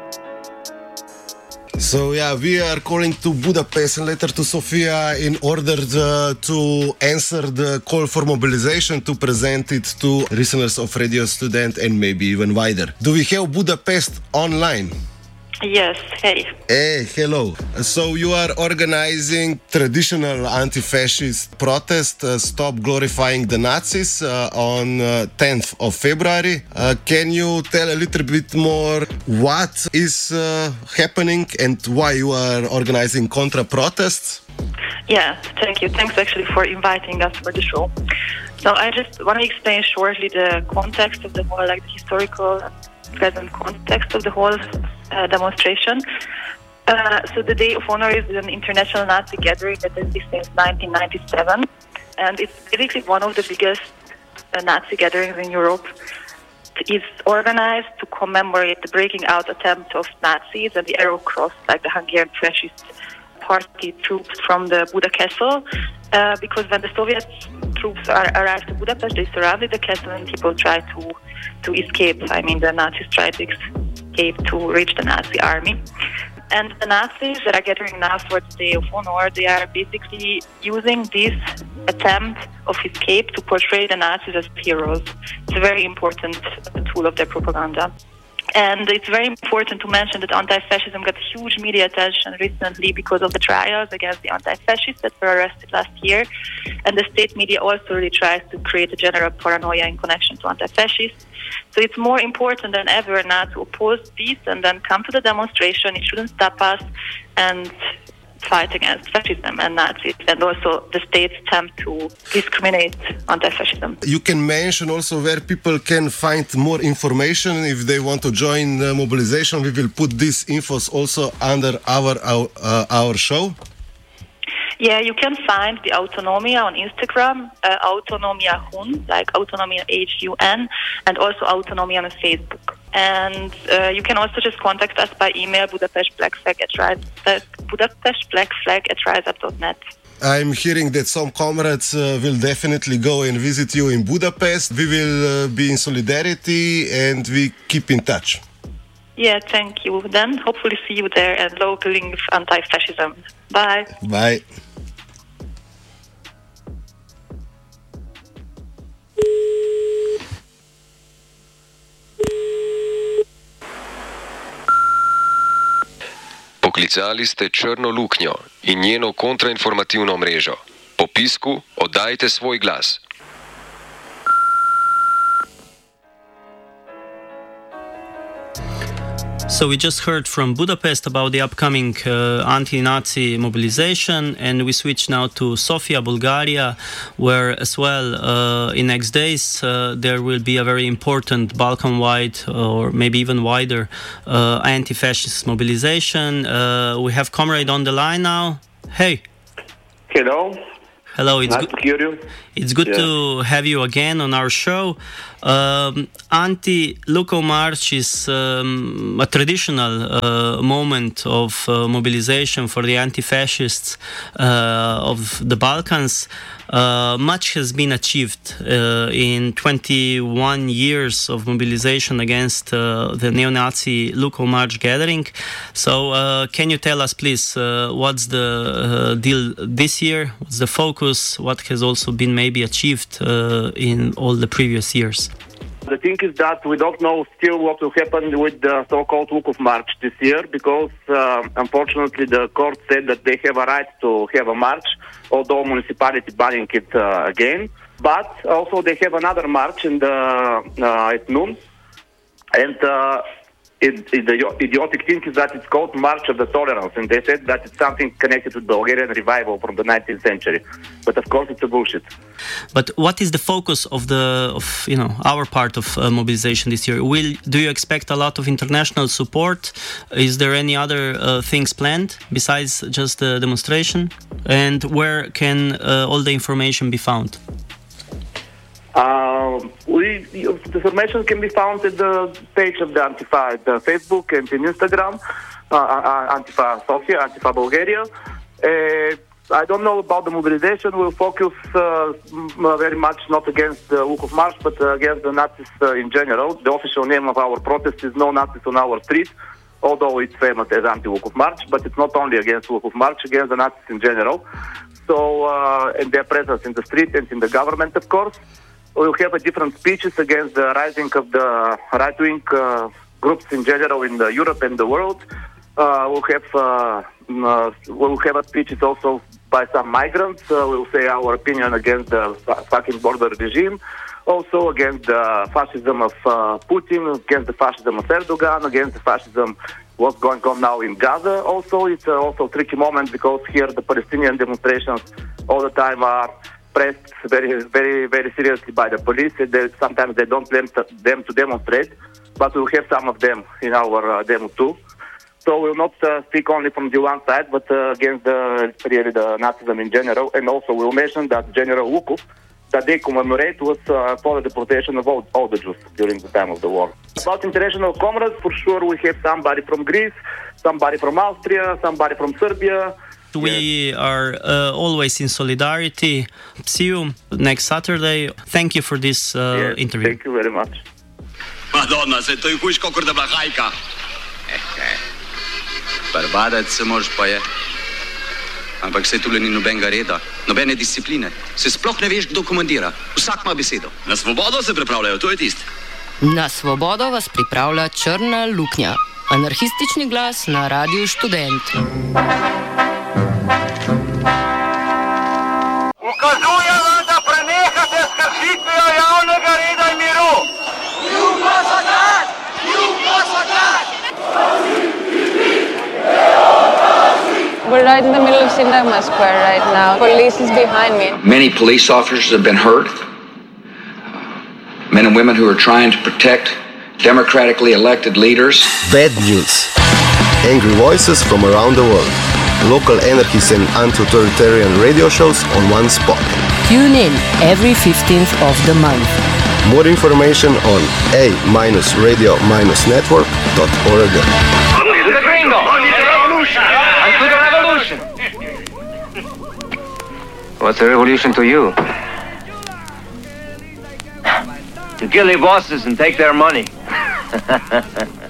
So we are calling to Budapest and later to Sofia in order to answer the call for mobilization, to present it to listeners of Radio Student and maybe even wider. Do we have Budapest online? Yes, hey. Hey, hello. So you are organizing traditional anti-fascist protest, Stop Glorifying the Nazis, on 10th of February. Can you tell a little bit more what is happening and why you are organizing contra-protests? Yeah, thank you. Thanks actually for inviting us for the show. So I just want to explain shortly the context of the whole, like the historical present context of the whole demonstration. So the Day of Honor is an international Nazi gathering that exists since 1997, and it's basically one of the biggest Nazi gatherings in Europe. It's organized to commemorate the breaking out attempt of Nazis and the Arrow Cross, like the Hungarian fascist party troops from the Buda Castle, because when the Soviet troops arrived to Budapest, they surrounded the castle and people tried to escape. I mean, the Nazis tried to escape to reach the Nazi army. And the Nazis that are gathering now for the Day of Honor, they are basically using this attempt of escape to portray the Nazis as heroes. It's a very important tool of their propaganda. And it's very important to mention that anti-fascism got huge media attention recently because of the trials against the anti-fascists that were arrested last year. And the state media also really tries to create a general paranoia in connection to anti-fascists. So it's more important than ever now to oppose this and then come to the demonstration. It shouldn't stop us and fight against fascism and Nazis, and also the state's attempt to discriminate anti-fascism. You can mention also where people can find more information if they want to join the mobilization. We will put these infos also under our show. Yeah, you can find the Autonomia on Instagram, Autonomia Hun, like Autonomia HUN, and also Autonomia on Facebook. And you can also just contact us by email, budapestblackflag@rise.net. I'm hearing that some comrades will definitely go and visit you in Budapest. We will be in solidarity and we keep in touch. Yeah, thank you. Then hopefully see you there and localing anti-fascism. Bye. Bye. Poklicali ste Črno luknjo in njeno kontrainformativno mrežo. Po pisku oddajte svoj glas. So we just heard from Budapest about the upcoming anti-Nazi mobilization, and we switch now to Sofia, Bulgaria, where as well in next days there will be a very important Balkan-wide or maybe even wider anti-fascist mobilization. We have Comrade on the line now. Hey. Hello. Hello, nice to hear you. It's good to have you again on our show. Anti-Lukow March is a traditional moment of mobilization for the anti-fascists of the Balkans. Much has been achieved in 21 years of mobilization against the neo-Nazi Lukow March gathering. So can you tell us, please, what's the deal this year? What's the focus? What has also been maybe achieved in all the previous years? The thing is that we don't know still what will happen with the so-called Lukow March this year because unfortunately the court said that they have a right to have a march, although municipality banning it again. But also they have another march at noon, and the idiotic thing is that it's called March of the Tolerance, and they said that it's something connected with Bulgarian revival from the 19th century. But of course, it's a bullshit. But what is the focus of our part of mobilization this year? Do you expect a lot of international support? Is there any other things planned besides just the demonstration? And where can all the information be found? The information can be found at the page of the Antifa, at Facebook and in Instagram, Antifa Sofia, Antifa Bulgaria. I don't know about the mobilization. We'll focus very much not against the Lukow March, but against the Nazis in general. The official name of our protest is No Nazis on Our Street. although it's famous as anti-Wukov March, but it's not only against Wukov March, against the Nazis in general. So, and their presence in the street and in the government, of course. We'll have different speeches against the rising of the right-wing groups in general in Europe and the world. We'll have speeches also by some migrants. We'll say our opinion against the fucking border regime, also against the fascism of Putin, against the fascism of Erdogan, against the fascism what's going on now in Gaza. Also, it's also a tricky moment because here the Palestinian demonstrations all the time are pressed very, very, very seriously by the police. Sometimes they don't let them to demonstrate, but we'll have some of them in our demo too. So we'll not speak only from the one side, but against the Nazism in general. And also we'll mention that General Wukov, that they commemorate, was for the deportation of all the Jews during the time of the war. About international comrades, for sure we have somebody from Greece, somebody from Austria, somebody from Serbia. We are always in solidarity. See you next Saturday. Thank you for this interview. Thank you very much. Madonna, se to je huš kakor da bila hajka. Barbadac se moraš pa je. Ampak se tule ni nobenega reda, nobene discipline. Se sploh ne veš, kdo komandira. Vsak ima besedo. Na svobodo se pripravljajo, to je tisto. Na svobodo vas pripravlja Črna luknja. Anarhistični glas na Radiu Študent. Ukazujem vam, da prenehate s kršitvijo javnega reda in miru. We're right in the middle of Syntagma Square right now. Police is behind me. Many police officers have been hurt. Men and women who are trying to protect democratically elected leaders. Bad news. Angry voices from around the world. Local anarchist and anti-authoritarian radio shows on one spot. Tune in every 15th of the month. More information on a-radio-network.org. To the gringo! And to the revolution! What's a revolution to you? To kill the bosses and take their money.